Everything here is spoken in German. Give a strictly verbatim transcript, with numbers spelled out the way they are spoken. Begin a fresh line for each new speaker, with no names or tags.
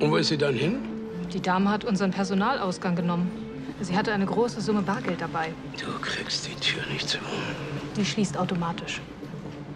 Und wo ist sie dann hin?
Die Dame hat unseren Personalausgang genommen. Sie hatte eine große Summe Bargeld dabei.
Du kriegst die Tür nicht zu.
Die schließt automatisch.